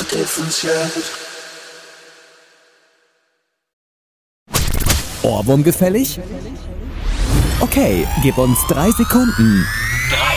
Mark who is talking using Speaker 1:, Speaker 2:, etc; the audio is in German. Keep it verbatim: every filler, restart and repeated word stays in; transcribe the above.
Speaker 1: Ohrwurm gefällig? Okay, gib uns drei Sekunden.
Speaker 2: Drei,